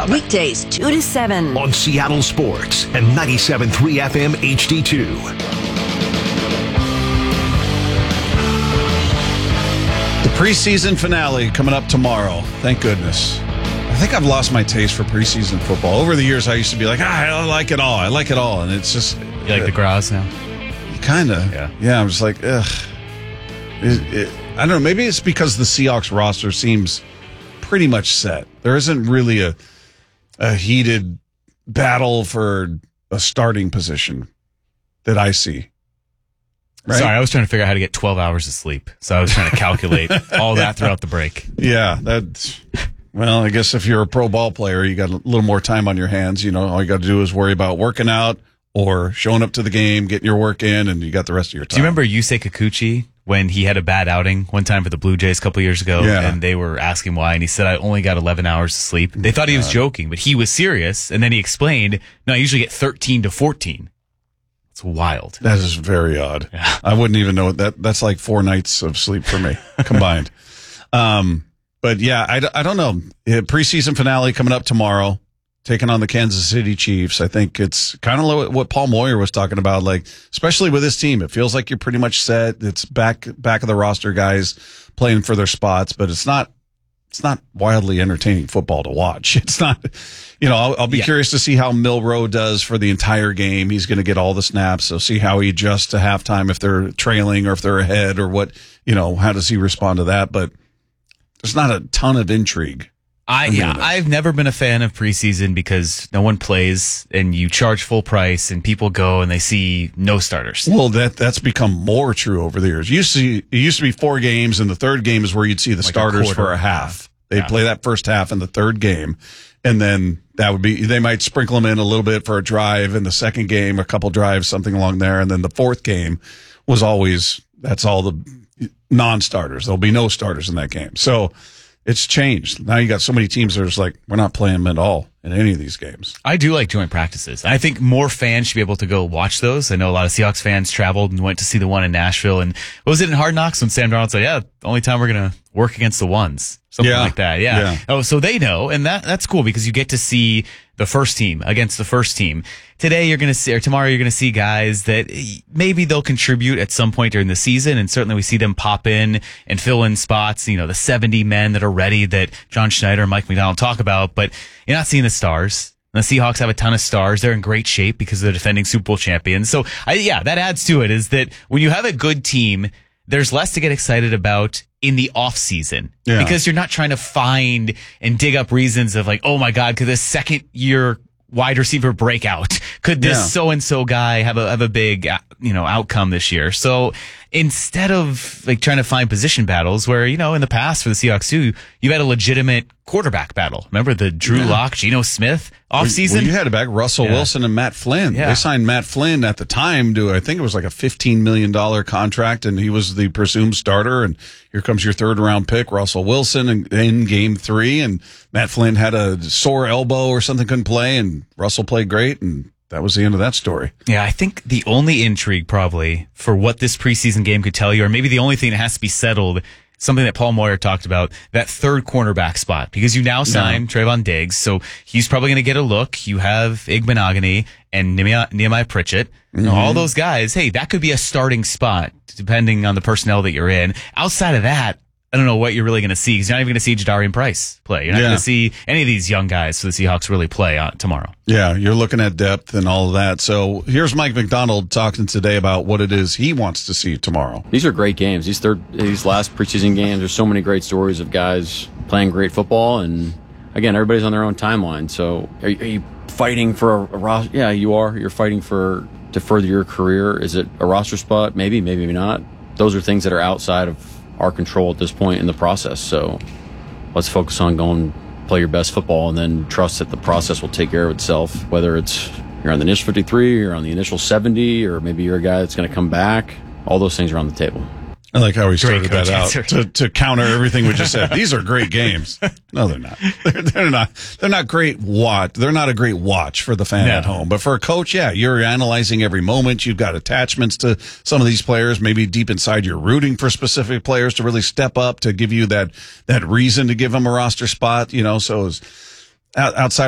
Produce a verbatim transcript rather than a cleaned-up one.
Weekdays two to seven. On Seattle Sports and ninety-seven point three F M H D two. The preseason finale coming up tomorrow. Thank goodness. I think I've lost my taste for preseason football. Over the years, I used to be like, ah, I like it all. I like it all. And it's just... You like uh, the Graz now? Kind of. Yeah. Yeah, I'm just like, ugh. It, it, I don't know. Maybe it's because the Seahawks roster seems pretty much set. There isn't really a a heated battle for a starting position that I see. Right? Sorry, I was trying to figure out how to get twelve hours of sleep. So I was trying to calculate all that throughout the break. Yeah, that's... Well, I guess if you're a pro ball player, you got a little more time on your hands. You know, all you got to do is worry about working out or showing up to the game, getting your work in, and you got the rest of your time. Do you remember Yusei Kikuchi when he had a bad outing one time for the Blue Jays a couple years ago? Yeah. And they were asking why, and he said, I only got eleven hours of sleep. They thought he was joking, but he was serious. And then he explained, no, I usually get thirteen to fourteen. It's wild. That is very odd. Yeah. I wouldn't even know that. That's like four nights of sleep for me combined. Um, but yeah, I, I don't know. Preseason finale coming up tomorrow, taking on the Kansas City Chiefs. I think it's kind of what Paul Moyer was talking about, like, especially with this team. It feels like you're pretty much set. It's back, back of the roster guys playing for their spots, but it's not, it's not wildly entertaining football to watch. It's not, you know, I'll, I'll be yeah. curious to see how Milroe does for the entire game. He's going to get all the snaps. So see how he adjusts to halftime if they're trailing or if they're ahead or what, you know, how does he respond to that? But there's not a ton of intrigue. I yeah, I've never been a fan of preseason because no one plays and you charge full price and people go and they see no starters. Well, that that's become more true over the years. Used to, it used to be four games, and the third game is where you'd see the like starters a for a half. They'd yeah. play that first half in the third game, and then that would be, they might sprinkle them in a little bit for a drive in the second game, a couple drives, something along there, and then the fourth game was always, that's all the non-starters. There'll be no starters in that game. So it's changed. Now you got so many teams that are just like, we're not playing them at all in any of these games. I do like joint practices. I think more fans should be able to go watch those. I know a lot of Seahawks fans traveled and went to see the one in Nashville. And what was it in Hard Knocks when Sam Darnold said, yeah, the only time we're going to work against the ones. Something yeah. like that. Yeah. yeah. Oh, so they know. And that that's cool because you get to see the first team against the first team. Today you're going to see, or tomorrow you're going to see guys that maybe they'll contribute at some point during the season. And certainly we see them pop in and fill in spots, you know, the seventy men that are ready that John Schneider and Mike McDonald talk about, but you're not seeing the stars. The Seahawks have a ton of stars. They're in great shape because they're defending Super Bowl champions. So I, yeah, that adds to it is that when you have a good team, there's less to get excited about in the off season yeah. because you're not trying to find and dig up reasons of like, oh my God, could this second year wide receiver break out? Could this yeah. so-and-so guy have a, have a big, you know, outcome this year? So instead of like trying to find position battles where, you know, in the past for the Seahawks too, you've had a legitimate quarterback battle. Remember the Drew yeah. Lock, Geno Smith offseason? Well, you had it back, Russell yeah. Wilson and Matt Flynn. Yeah. They signed Matt Flynn at the time to, I think it was like a fifteen million dollars contract, and he was the presumed starter. And here comes your third round pick, Russell Wilson, in, in game three. And Matt Flynn had a sore elbow or something, couldn't play, and Russell played great. And that was the end of that story. Yeah, I think the only intrigue probably for what this preseason game could tell you, or maybe the only thing that has to be settled, something that Paul Moyer talked about, that third cornerback spot, because you now sign yeah. Trayvon Diggs, so he's probably going to get a look. You have Igbenogany and Nehemiah, Nehemiah Pritchett. Mm-hmm. You know, all those guys, hey, that could be a starting spot depending on the personnel that you're in. Outside of that, I don't know what you're really going to see, because you're not even going to see Jadarian Price play. You're not yeah. going to see any of these young guys for the Seahawks really play on tomorrow. Yeah, you're looking at depth and all of that. So here's Mike McDonald talking today about what it is he wants to see tomorrow. These are great games. These third, these last preseason games, there's so many great stories of guys playing great football. And again, everybody's on their own timeline. So are you, are you fighting for a, a roster? Yeah, you are. You're fighting for to further your career. Is it a roster spot? Maybe, maybe not. Those are things that are outside of our control at this point in the process. So let's focus on going play your best football and then trust that the process will take care of itself, whether it's you're on the initial fifty-three or on the initial seventy, or maybe you're a guy that's going to come back. All those things are on the table. I like how he started that out to, to counter everything we just said. These are great games. No, they're not. They're, they're not. They're not great watch. They're not a great watch for the fan no. at home. But for a coach, yeah, you're analyzing every moment. You've got attachments to some of these players. Maybe deep inside, you're rooting for specific players to really step up to give you that that reason to give them a roster spot. You know, so it's outside